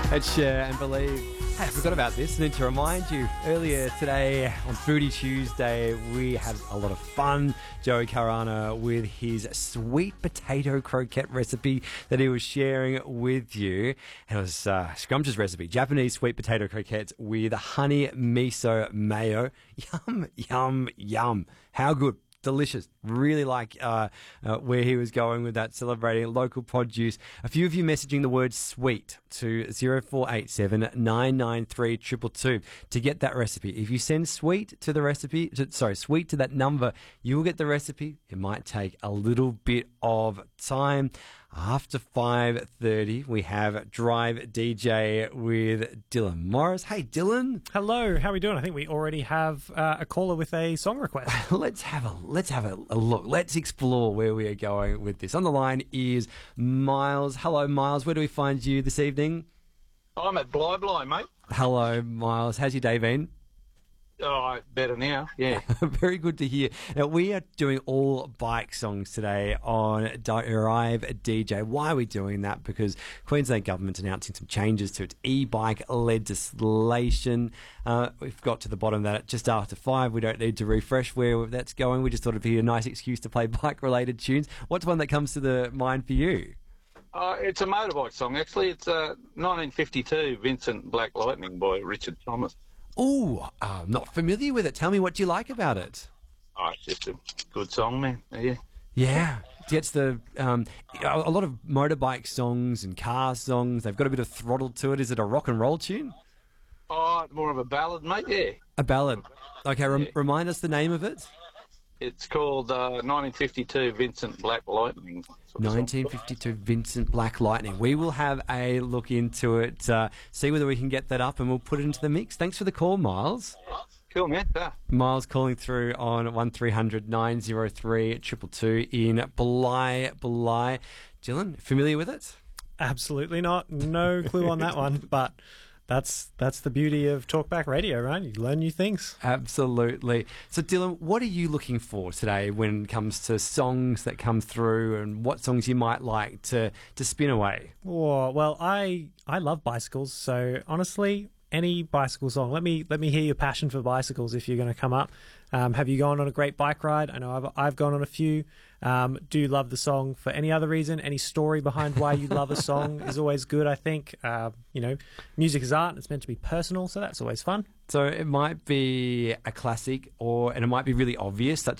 Let's share and believe. Hey, I forgot about this. I need to remind you, earlier today on Foodie Tuesday, we had a lot of fun. Joey Carana with his sweet potato croquette recipe that he was sharing with you. And it was a scrumptious recipe. Japanese sweet potato croquettes with honey miso mayo. Yum, yum, yum. How good. Delicious. Really like where he was going with that, celebrating local produce. A few of you messaging the word sweet to 0487 993 222 to get that recipe. If you send sweet to the recipe, sweet to that number, you will get the recipe. It might take a little bit of time. After 5:30, we have Drive DJ with Dylan Morris. Hey, Dylan. Hello. How are we doing? I think we already have a caller with a song request. Let's have a look. Let's explore where we are going with this. On the line is Miles. Hello, Miles. Where do we find you this evening? I'm at Bly, mate. Hello, Miles. How's your day been? Oh, better now, yeah. Very good to hear. Now, we are doing all bike songs today on Drive DJ. Why are we doing that? Because Queensland Government's announcing some changes to its e-bike legislation. We've got to the bottom of that just after 5. We don't need to refresh where that's going. We just thought it'd be a nice excuse to play bike-related tunes. What's one that comes to the mind for you? It's a motorbike song, actually. It's 1952, Vincent Black Lightning by Richard Thomas. Oh, I'm not familiar with it. Tell me what you like about it. Oh, it's just a good song, man. Yeah. Yeah. It gets a lot of motorbike songs and car songs. They've got a bit of throttle to it. Is it a rock and roll tune? Oh, more of a ballad, mate, yeah. A ballad. Okay, Yeah. Remind us the name of it. It's called 1952, Vincent Black Lightning. 1952 Vincent Black Lightning. We will have a look into it, see whether we can get that up, and we'll put it into the mix. Thanks for the call, Miles. Cool, man. Miles calling through on 1300 903 222 in Bly. Dylan, familiar with it? Absolutely not. No clue on that one, but that's the beauty of Talkback Radio, right? You learn new things. Absolutely. So, Dylan, what are you looking for today when it comes to songs that come through, and what songs you might like to spin away? Oh, well, I love bicycles, so honestly, any bicycle song. Let me hear your passion for bicycles if you're going to come up. Have you gone on a great bike ride? I know I've gone on a few. Do you love the song for any other reason? Any story behind why you love a song is always good, I think. Music is art. It's meant to be personal, so that's always fun. So it might be a classic, and it might be really obvious, such